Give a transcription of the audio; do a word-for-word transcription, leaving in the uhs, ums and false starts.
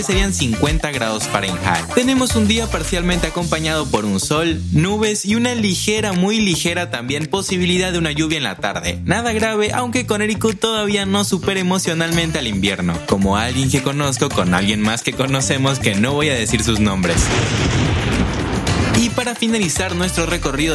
serían cincuenta grados Fahrenheit. Tenemos un día parcialmente acompañado por un sol, nubes y una ligera, muy ligera también posibilidad de una lluvia en la tarde. Nada grave, aunque Connecticut todavía no supera emocionalmente al invierno, como alguien que conozco con alguien más que conocemos que no voy a decir sus nombres. Y para finalizar nuestro recorrido